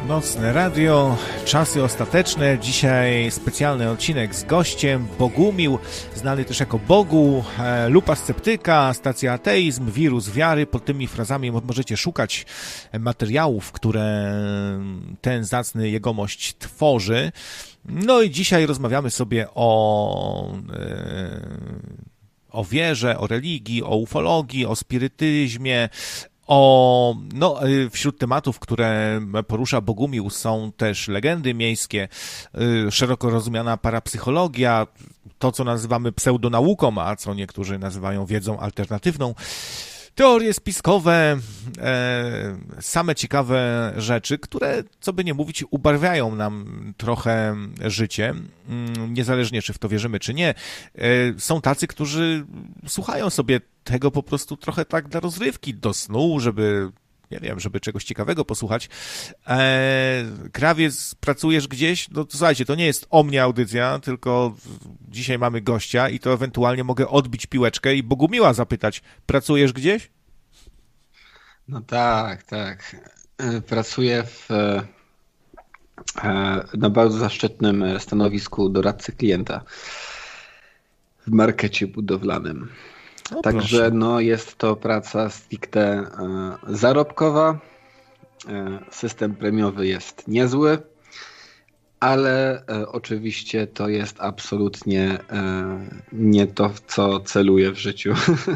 Nocne Radio, czasy ostateczne. Dzisiaj specjalny odcinek z gościem Bogumił, znany też jako Bogu, Lupa Sceptyka, Stacja Ateizm, Wirus Wiary. Pod tymi frazami możecie szukać materiałów, które ten zacny jegomość tworzy. No i dzisiaj rozmawiamy sobie o wierze, o religii, o ufologii, o spirytyzmie. Wśród tematów, które porusza Bogumił, są też legendy miejskie, szeroko rozumiana parapsychologia, to co nazywamy pseudonauką, a co niektórzy nazywają wiedzą alternatywną, teorie spiskowe, same ciekawe rzeczy, które, co by nie mówić, ubarwiają nam trochę życie, niezależnie czy w to wierzymy, czy nie. Są tacy, którzy słuchają sobie tego po prostu trochę tak dla rozrywki, do snu, żeby, nie wiem, żeby czegoś ciekawego posłuchać. Krawiec, pracujesz gdzieś? No to słuchajcie, to nie jest o mnie audycja, tylko dzisiaj mamy gościa i to ewentualnie mogę odbić piłeczkę i Bogumiła zapytać, pracujesz gdzieś? No tak. Pracuję na bardzo zaszczytnym stanowisku doradcy klienta w markecie budowlanym. Także jest to praca stricte zarobkowa. System premiowy jest niezły, ale oczywiście to jest absolutnie nie to, w co celuję w życiu.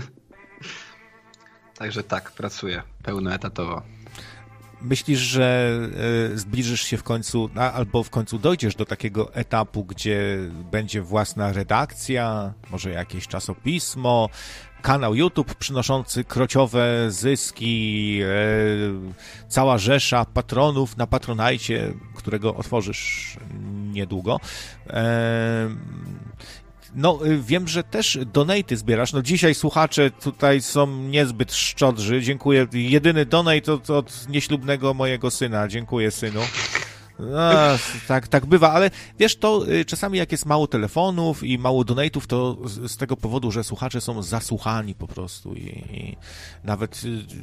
Także tak, pracuję pełnoetatowo. Myślisz, że zbliżysz się w końcu, albo w końcu dojdziesz do takiego etapu, gdzie będzie własna redakcja, może jakieś czasopismo, kanał YouTube przynoszący krociowe zyski, cała rzesza patronów na Patronajcie, którego otworzysz niedługo. Wiem, że też donaty zbierasz. Dzisiaj słuchacze tutaj są niezbyt szczodrzy. Dziękuję. Jedyny donate to od nieślubnego mojego syna. Dziękuję, synu. Tak bywa, ale wiesz, to czasami jak jest mało telefonów i mało donate'ów, to z tego powodu, że słuchacze są zasłuchani po prostu i nawet